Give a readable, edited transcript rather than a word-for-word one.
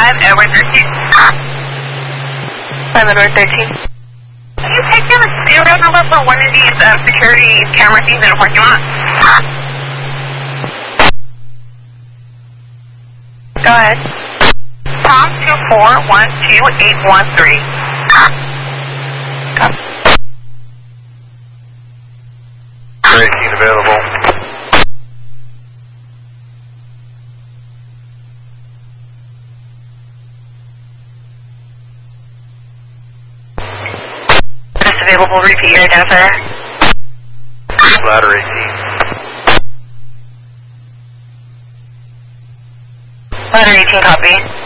Edward 13. 5 Edward 13. Can you take down a serial number for one of these security camera things in a parking lot? Go ahead. Tom 2412813. Copy. 18 available. Just available, repeat your identifier. Ladder 18. Ladder 18, copy.